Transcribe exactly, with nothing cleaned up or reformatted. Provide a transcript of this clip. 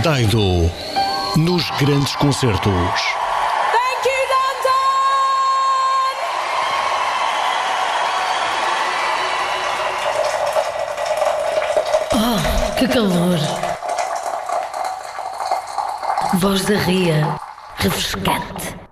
Dido, nos grandes concertos. Thank you, London! Oh, que calor! Voz da Ria, refrescante.